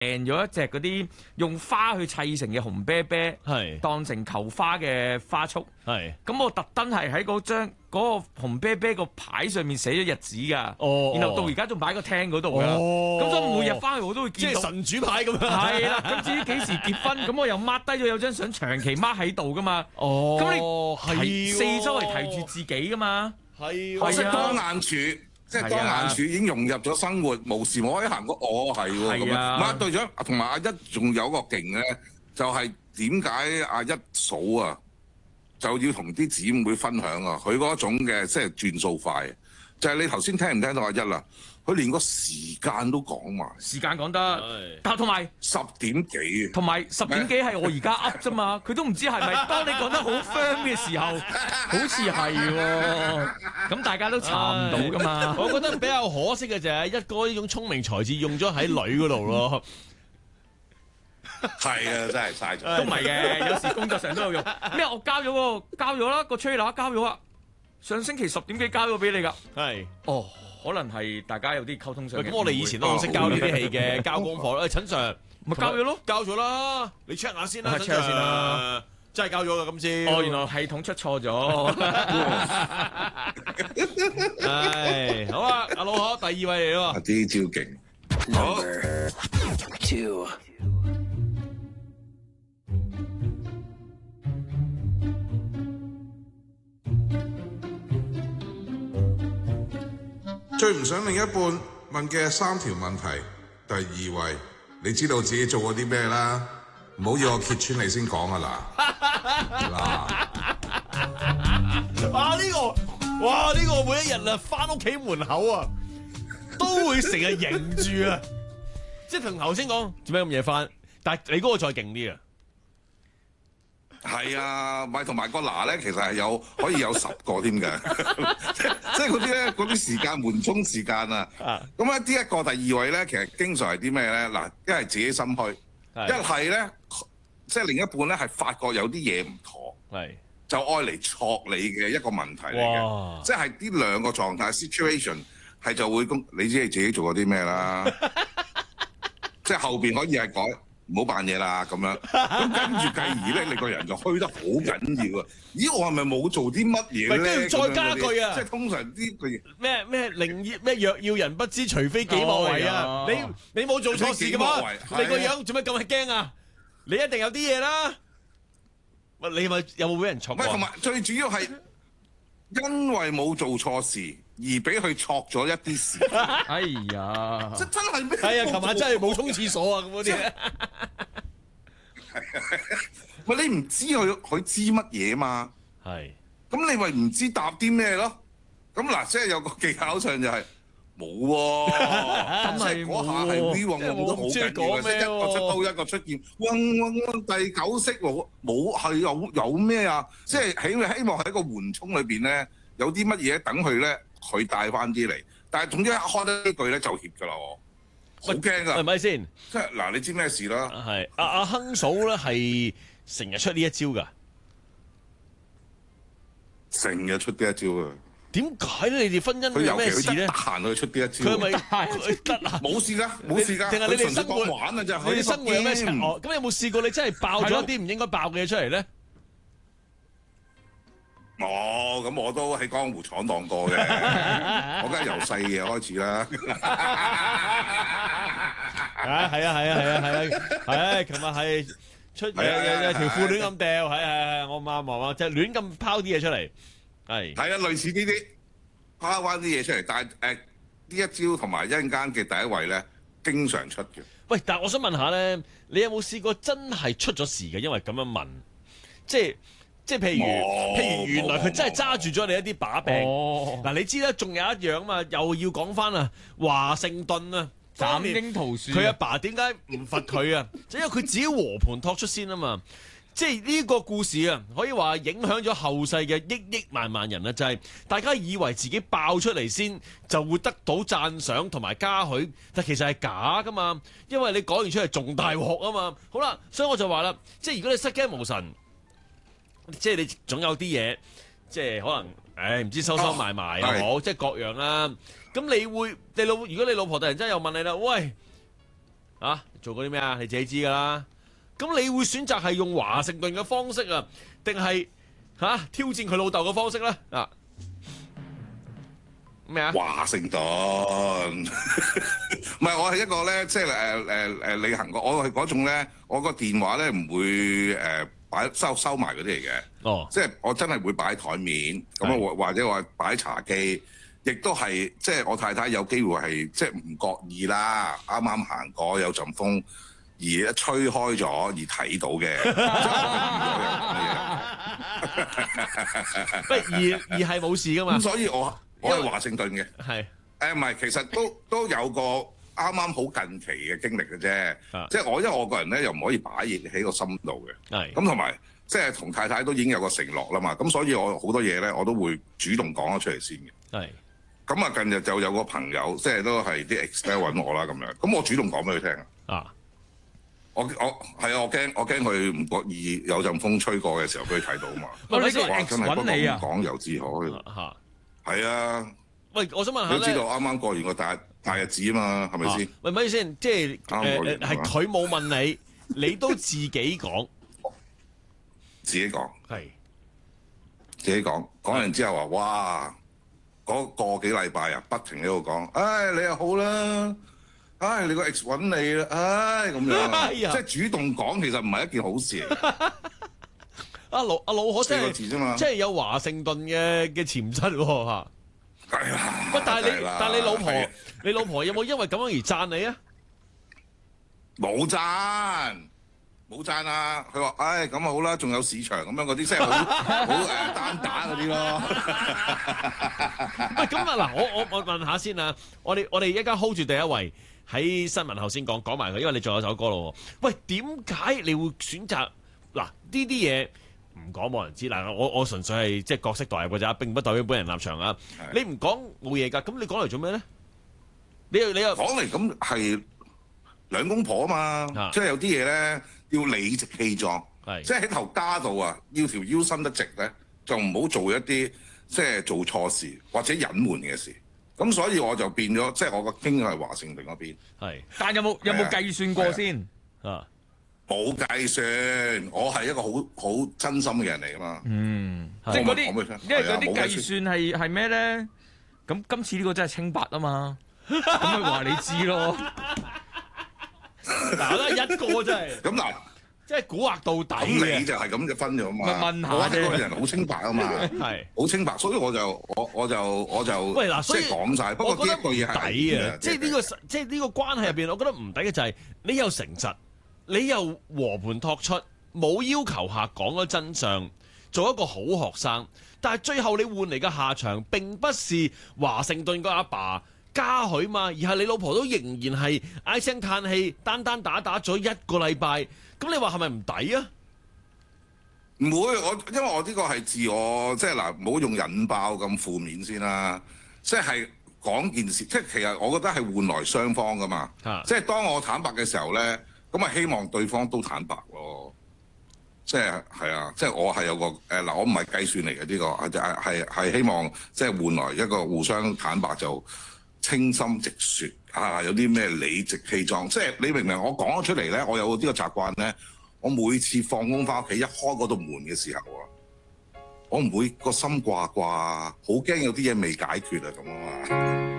訂咗一隻嗰啲用花去砌成嘅紅啤啤， 係當成球花嘅花束。 係咁我特登係喺嗰個紅啤啤個牌上面寫咗日子㗎。 哦， 然後到而家仲擺喺個廳嗰度㗎。 哦， 咁所以每日翻去我都會見到。 即係神主牌咁樣。 係啦，咁至於幾時結婚，咁我又 mark 低咗有張相長期 mark 喺度㗎嘛。 哦， 咁係你四周係提住自己㗎嘛。 係係啊即係當眼處。即係當眼處已經融入咗生活，無時無刻行過，係喎咁樣。唔係隊長同埋阿一仲有個勁咧，就係點解阿一嫂啊就要同啲姊妹分享啊？佢嗰種嘅即係轉數快，就係你頭先聽唔聽到阿一啦？佢連個時間都講埋， 時間講得，但同埋 10點幾， 同埋10點幾係我而家噏啫嘛，佢都唔知係咪。當你講得好 firm 嘅時候，好似係喎，咁大家都查唔到噶嘛。 我覺得比較可惜嘅就係一哥呢種聰明才智用咗喺女嗰度咯。 係啊，真係嘥咗。 都唔係嘅，有時工作上都有用。咩？我交咗啦，個 trailer 交咗啦，上星期10點幾交咗俾你㗎。 係， 哦。可能係大家有啲溝通上嘅。 咁我哋以前都好識交呢啲戲嘅，交功課啦。陳 Sir 咪交咗咯， 交咗啦，你 check 下先啦 ，check 下先啦， 真係交咗㗎今次。 哦，原來系統出錯咗。 係，好啊，阿老可第2位嚟咯。 啲招勁。好。2 最唔想另一半問嘅3條問題，第2位，你知道自己做過啲咩啦？唔好要我揭穿你先講啊嗱！ 哇呢個每一日啊，返屋企門口啊，都會成日迎住啊，即係同頭先講做咩咁夜返，但係你嗰個再勁啲啊！ 係啊，咪同埋個嗱咧，其實係可以有10個添嘅，即係嗰啲咧，嗰啲時間緩衝時間啊。咁咧，呢一個第2位咧，其實經常係啲咩咧？嗱，一係自己心虛，一係咧，即係另一半咧係發覺有啲嘢唔妥，就愛嚟戳你嘅一個問題嚟嘅，即係呢兩個狀態 situation 係就會咁，你知你自己做過啲咩啦？即係後邊可以係改。唔好扮嘢啦咁樣，咁跟住繼而咧，你個人就虛得好緊要啊！咦，我係咪冇做啲乜嘢咧？ 跟住再加句啊！ 即係通常啲句咩寧若要人不知，除非己莫為啊！你冇做錯事㗎嘛？你個樣做咩咁驚啊？你一定有啲嘢啦！喂，你咪有冇俾人錯？ 唔係，同埋最主要係因為冇做錯事。而俾佢錯咗一啲事， 哎呀！ 真係咩？ 係啊，琴晚真係冇沖廁所啊，咁嗰啲。 喂，你唔知佢知乜嘢嘛？ 係。 咁你咪唔知答啲咩咯？咁嗱，即係有個技巧上就係冇喎，即係嗰下係 V 喎，我都好緊要嘅，即係一個出刀一個出劍，第9式冇係有咩啊？即係希望喺個緩衝裏邊咧，有啲乜嘢等佢咧。佢帶翻啲嚟，但係總之一開得呢句咧就怯㗎啦，我好驚㗎。 係咪先？ 即係嗱，你知咩事啦？ 係阿亨嫂咧係成日出呢一招㗎， 成日出呢一招啊！ 點解咧？你哋婚姻有咩事咧？ 得閒去出呢一招。 佢係咪得啊？ 冇事㗎，冇事㗎。 定係你哋生活玩啊？啫， 你哋生活有咩情況？咁有冇試過你真係爆咗一啲唔應該爆嘅嘢出嚟咧？ 咁我都喺江湖闖蕩過嘅，我梗係由細嘅開始啦。 係，琴日係出有條褲亂咁掉，係，我媽即係亂咁拋啲嘢出嚟，係啊，類似呢啲拋翻啲嘢出嚟，但係呢一招同埋一陣間嘅第一位咧，經常出嘅。 喂，但係我想問下咧，你有冇試過真係出咗事嘅？因為咁樣問，即係譬如原來佢真係揸住咗你一啲把柄。嗱，你知啦，仲有一樣嘛，又要講翻啊，華盛頓啊， 斬櫻桃樹， 佢阿爸點解唔罰佢啊？就因為佢自己和盤托出先啊嘛。即係呢個故事啊，可以話影響咗後世嘅億萬人啊！就係大家以為自己爆出嚟先就會得到讚賞同埋嘉許，但其實係假噶嘛，因為你講完出嚟仲大鑊啊嘛。好啦，所以我就話啦，即係如果你失驚無神，即係你總有啲嘢，即係可能唔知收埋又好，即係各樣啦。咁如果你老婆突然之間又問你啦，喂， 啊，做過啲咩啊？你自己知㗎啦。咁你會選擇係用華盛頓嘅方式啊，定係挑戰佢老豆嘅方式咧？啊咩啊？ 華盛頓，唔係我係一個咧，即係履行過，我係嗰種咧，我個電話咧唔會收埋嗰啲嚟嘅。 哦， 即係我真係會擺喺台面咁啊，或者話擺喺茶几，亦都係即係我太太有機會係即係唔覺意啦，啱啱行過有陣風而一吹開咗而睇到嘅，即係我係而係冇事㗎嘛。 咁所以我係華盛頓嘅。 係唔係，其實都有個啱啱好近期嘅經歷嘅啫。即係因為我個人咧又唔可以擺嘢喺個心度嘅。 係咁同埋即係同太太都已經有個承諾啦嘛。咁所以我好多嘢咧我都會主動講咗出嚟先嘅。 係。 咁啊，近日就有個朋友即係都係啲 ex 揾我啦咁樣。咁我主動講俾佢聽啊。 我驚佢唔覺意有陣風吹過嘅時候俾佢睇到啊嘛。 喂，呢個哇 ex 真係不過揾你啊？ 唔講猶自可。係啊。 喂，我想問下你都知道啱啱過完個大日子啊嘛，係咪先？ 喂，咪先，即係係佢冇問你，你都自己講， 自己講， 係自己講，講完之後話，哇，嗰個幾禮拜啊，不停喺度講，唉，你又好啦，唉，你個 ex 揾你啦，唉，咁樣，即係主動講，其實唔係一件好事嚟。 阿老可真 4個字啫嘛， 即係有華盛頓嘅潛質喎嚇。 係啦。 喂，但係你老婆有冇因為咁樣而讚你啊？ 冇讚啊！佢話：唉，咁啊好啦，仲有市場咁樣嗰啲，即係好單打嗰啲咯。 喂，咁啊嗱，我問下先啊，我哋一家 hold 住第一位喺新聞後先講埋佢，因為你仲有首歌咯。喂，點解你會選擇嗱呢啲嘢？唔講冇人知嗱，我純粹係即係角色代入嘅咋，並不代表本人立場啊。你唔講冇嘢㗎，咁你講嚟做咩咧？你又講嚟咁係兩公婆啊嘛，即係有啲嘢咧要理直氣壯，即係喺頭家度啊，要條腰伸得直咧，就唔好做一啲即係做錯事或者隱瞞嘅事。咁所以我就變咗，即係我個傾係華盛頓嗰邊。 係，但有冇計算過先啊？ 冇計算，我係一個好真心嘅人嚟噶嘛。 即係嗰啲，因為嗰啲計算係咩咧？咁今次呢個真係清白啊嘛，咁咪話你知咯。 嗱，都係一個真係。 咁嗱， 即係蠱惑到底嘅。 咁你就係咁就分咗嘛。 問下我係個人好清白啊嘛， 係好清白，所以我就喂嗱，所以即係講晒。不過呢一個嘢係抵啊，即係呢個關係入邊，我覺得唔抵嘅就係你又誠實。你又和盤托出，冇要求下講咗真相，做一個好學生，但係最後你換嚟嘅下場並不是華盛頓個阿爸嘉許嘛，而係你老婆都仍然係唉聲嘆氣，單打咗一個禮拜，咁你話係咪唔抵啊？ 唔會，因為我呢個係自我，即係嗱，唔好用引爆咁負面先啦，即係講件事，即係其實我覺得係換來雙方噶嘛，即係當我坦白嘅時候咧。咁啊，希望對方都坦白咯，即係啊，即係我係有個嗱，我唔係計算嚟嘅呢個，係希望即係換來一個互相坦白就清心直説啊，有啲咩理直氣壯，即係你明唔明？我講咗出嚟咧，我有呢個習慣咧，我每次放工翻屋企一開嗰道門嘅時候啊，我唔會個心掛掛，好驚有啲嘢未解決啊咁啊嘛。